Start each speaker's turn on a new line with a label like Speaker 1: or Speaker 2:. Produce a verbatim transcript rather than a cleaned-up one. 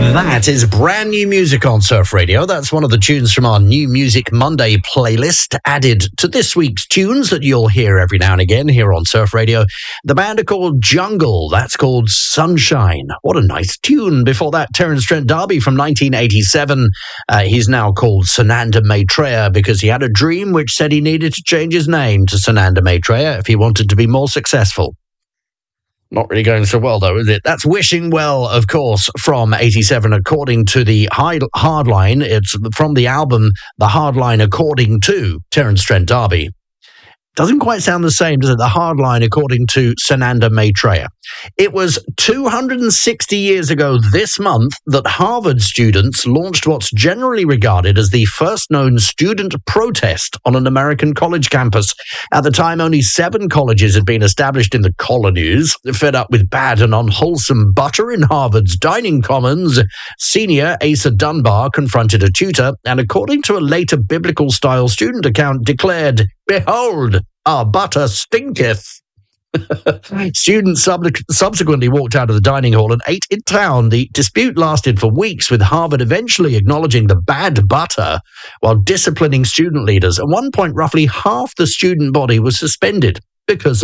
Speaker 1: That is brand new music on Surf Radio. That's one of the tunes from our New Music Monday playlist, added to this week's tunes that you'll hear every now and again here on Surf Radio. The band are called Jungle. That's called Sunshine. What a nice tune. Before that, Terence Trent D'Arby from nineteen eighty-seven. Uh, he's now called Sananda Maitreya because he had a dream which said he needed to change his name to Sananda Maitreya if he wanted to be more successful. Not really going so well, though, is it? That's Wishing Well, of course, from eighty-seven, according to the Hardline. It's from the album The Hardline According to Terence Trent D'Arby. Doesn't quite sound the same, does it? The Hardline according to Sananda Maitreya. It was two hundred sixty years ago this month that Harvard students launched what's generally regarded as the first known student protest on an American college campus. At the time, only seven colleges had been established in the colonies. Fed up with bad and unwholesome butter in Harvard's dining commons, senior Asa Dunbar confronted a tutor and, according to a later biblical-style student account, declared, "Behold, our butter stinketh." Students sub- subsequently walked out of the dining hall and ate in town. The dispute lasted for weeks, with Harvard eventually acknowledging the bad butter while disciplining student leaders. At one point, roughly half the student body was suspended because